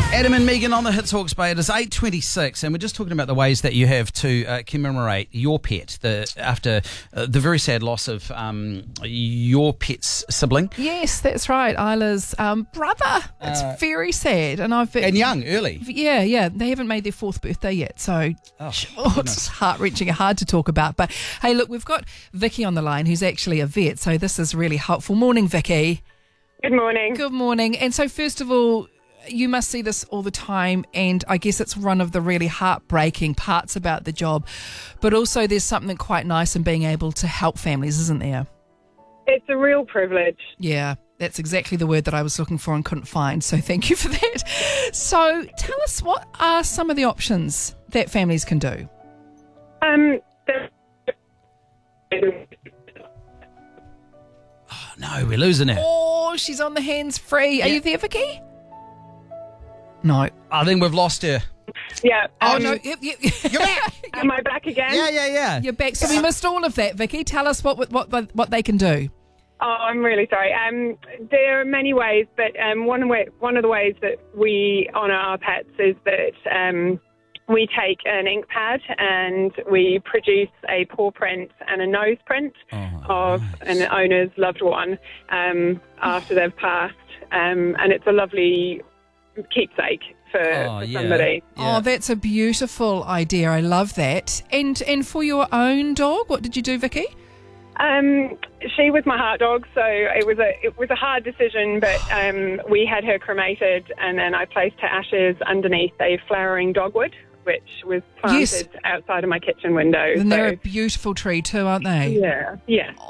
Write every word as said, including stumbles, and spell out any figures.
Adam and Megan on the Hits Hawke's Bay. It is eight twenty-six, and we're just talking about the ways that you have to uh, commemorate your pet the, after uh, the very sad loss of um, your pet's sibling. Yes, that's right. Isla's um, brother. It's Uh, very sad. And I've been, And young, early. Yeah, yeah. They haven't made their fourth birthday yet, so Oh, oh, goodness. it's heart-wrenching, hard to talk about. But hey, look, we've got Vicky on the line, who's actually a vet, so this is really helpful. Morning, Vicky. Good morning. Good morning. And so first of all, you must see this all the time, and I guess it's one of the really heartbreaking parts about the job. But also there's something quite nice in being able to help families, isn't there? It's a real privilege. Yeah, that's exactly the word that I was looking for and couldn't find, so thank you for that. So tell us, what are some of the options that families can do? Um, the- Oh, no, we're losing her. Oh, she's on the hands-free. Are Yeah. you there, Vicky? No. I think we've lost her. yeah. Oh, um, no. Yep, yep. You're back. Am I back again? Yeah, yeah, yeah. You're back. So we missed all of that, Vicky. Tell us what what what, what they can do. Oh, I'm really sorry. Um, there are many ways, but um, one way, one of the ways that we honour our pets is that um, we take an ink pad and we produce a paw print and a nose print Oh, of an owner's loved one um, after they've passed, um, and it's a lovely keepsake for, Oh, for yeah. somebody. Yeah. Oh, that's a beautiful idea. I love that. And and for your own dog, what did you do, Vicky? Um, she was my heart dog, so it was a it was a hard decision. But um, we had her cremated, and then I placed her ashes underneath a flowering dogwood, which was planted Yes. outside of my kitchen window. And so, they're a beautiful tree too, aren't they? yeah, yeah.